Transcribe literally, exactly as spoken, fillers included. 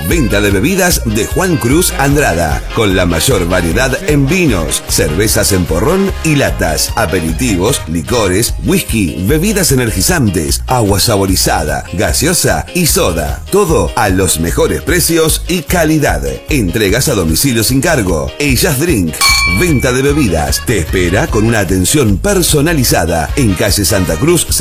Venta de bebidas de Juan Cruz Andrada, con la mayor variedad en vinos, cervezas en porrón y latas, aperitivos, licores, whisky, bebidas energizantes, agua saborizada, gaseosa y soda. Todo a los mejores precios y calidad. Entregas a domicilio sin cargo. Ellas Drink, venta de bebidas. Te espera con una atención personalizada en calle Santa Cruz